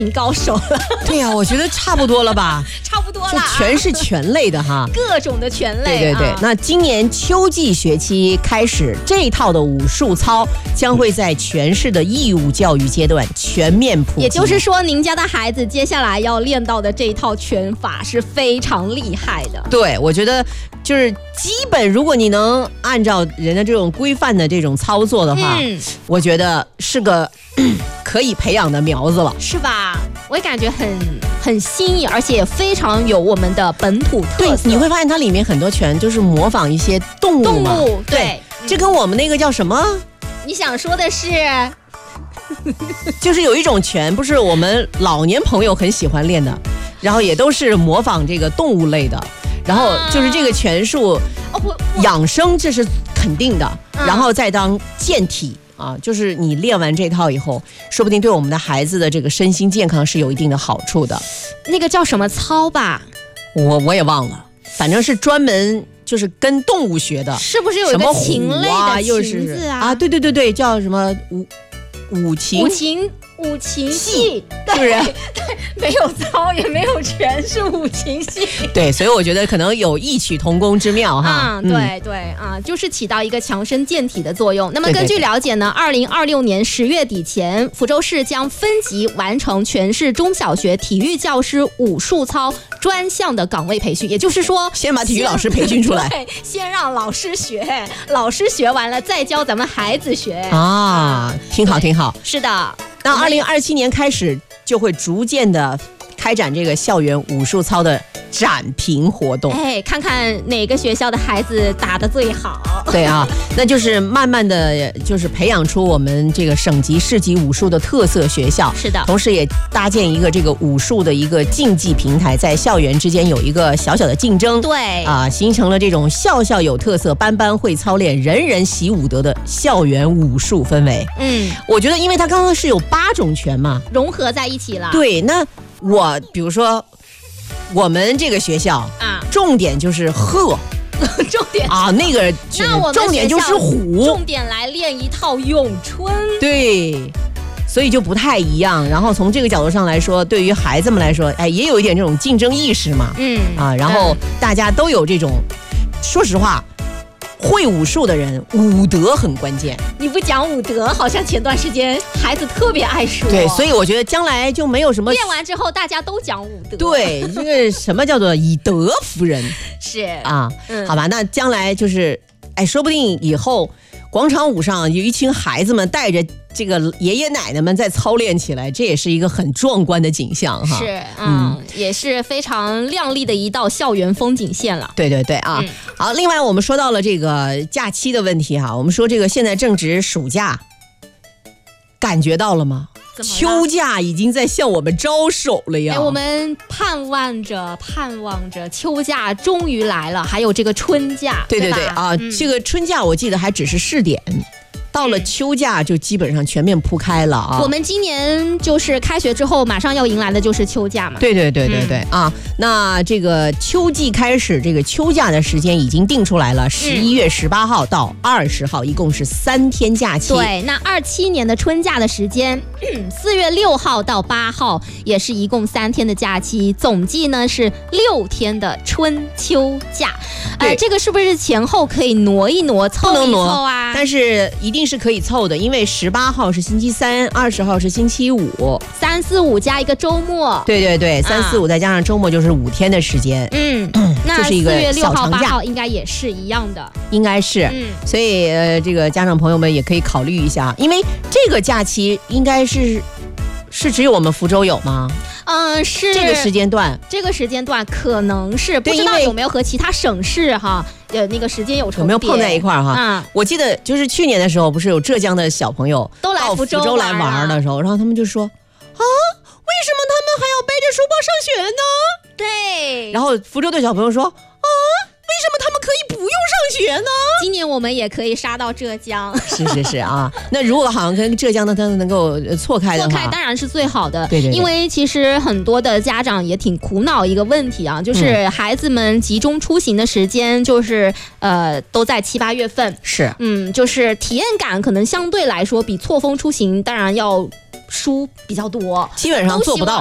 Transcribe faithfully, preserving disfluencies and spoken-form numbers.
高手了。 对呀、啊，我觉得差不多了吧， 差不多了、啊， 就全是全类的哈， 各种的全类。 对对对、啊，那今年秋季学期开始，这一套的武术操将会在全市的义务教育阶段全面普及。 也就是说，您家的孩子接下来要练到的这一套拳法是非常厉害的。 对，我觉得就是基本，如果你能按照人的这种规范的这种操作的话，嗯、我觉得是个可以培养的苗子了， 是吧？我也感觉很很新颖，而且也非常有我们的本土特色。 对，你会发现它里面很多拳就是模仿一些动物嘛， 动物 对, 对、嗯，这跟我们那个叫什么？ 你想说的是？ 就是有一种拳，不是我们老年朋友很喜欢练的，然后也都是模仿这个动物类的，然后就是这个拳术养生这是肯定的，然后再当健体啊，就是你练完这套以后，说不定对我们的孩子的这个身心健康是有一定的好处的。 那个叫什么操吧？ 我我也忘了，反正是专门就是跟动物学的， 是不是有一个禽类的禽字啊？ 啊，对对对对，叫什么五五禽五禽五禽戏， 是不是？ 对，没有操也没有拳，是五禽戏。 对，所以我觉得可能有异曲同工之妙哈。 嗯，对对啊，就是起到一个强身健体的作用。那么根据了解呢，二零二六年十月底前，福州市将分级完成全市中小学体育教师武术操专项的岗位培训，也就是说， 先把体育老师培训出来， 对，先让老师学，老师学完了再教咱们孩子学啊，挺好挺好。 是的。 那二零二七年开始就会逐渐的开展这个校园武术操的展评活动， 哎，看看哪个学校的孩子打得最好。 对啊，那就是慢慢的就是培养出我们这个省级市级武术的特色学校。 是的， 同时也搭建一个这个武术的一个竞技平台，在校园之间有一个小小的竞争。 对啊，形成了这种校校有特色、班班会操练、人人习武德的校园武术氛围。 嗯， 我觉得因为它刚刚是有八种拳嘛， 融合在一起了。 对，那我比如说我们这个学校啊，重点就是鹤。 重点啊，那个那我们重点就是虎， 重点来练一套咏春。 对，所以就不太一样。然后从这个角度上来说，对于孩子们来说，哎，也有一点这种竞争意识嘛。嗯啊，然后大家都有这种，说实话。会武术的人，武德很关键。 你不讲武德，好像前段时间孩子特别爱说。 对，所以我觉得将来就没有什么练完之后大家都讲武德。 对，这个什么叫做以德服人？ 是啊、嗯，好吧，那将来就是，哎，说不定以后广场舞上有一群孩子们带着这个爷爷奶奶们在操练起来，这也是一个很壮观的景象哈。 是，嗯，嗯也是非常亮丽的一道校园风景线了。 对对对啊，嗯、好，另外我们说到了这个假期的问题哈，我们说这个现在正值暑假，感觉到了吗？秋假已经在向我们招手了呀！ 哎，我们盼望着，盼望着，秋假终于来了，还有这个春假， 对对对啊、嗯，这个春假我记得还只是试点。到了秋假就基本上全面铺开了啊！ 我们今年就是开学之后，马上要迎来的就是秋假嘛。 对对对对对、嗯、啊！那这个秋季开始，这个秋假的时间已经定出来了，十一月十八号到二十号，一共是三天假期。 对，那二七年的春假的时间，四月六号到八号也是一共三天的假期，总计呢是六天的春秋假。呃，这个是不是前后可以挪一挪，凑一凑啊？ 但是一定是可以凑的，因为十八号是星期三，二十号是星期五， 三四五加一个周末。 对对对，三四五再加上周末就是五天的时间。 嗯，那四月六号、八号应该也是一样的， 应该是。嗯，所以呃，这个家长朋友们也可以考虑一下，因为这个假期应该是是只有我们福州有吗？ 嗯，是这个时间段， 这个时间段可能是不知道有没有和其他省市哈，呃，那个时间有重叠， 有没有碰在一块儿哈？ 嗯， 我记得就是去年的时候，不是有浙江的小朋友都来福州来玩的时候，然后他们就说啊，为什么他们还要背着书包上学呢？ 对， 然后福州的小朋友说啊，为什么他们可以不用上学呢？ 今年我们也可以杀到浙江。 是是是啊，那如果好像跟浙江的他能够错开的话， 错开当然是最好的。 对对对， 因为其实很多的家长也挺苦恼一个问题啊，就是孩子们集中出行的时间就是呃都在七八月份， 是， 嗯，就是体验感可能相对来说比错峰出行当然要书比较多， 基本上做不到。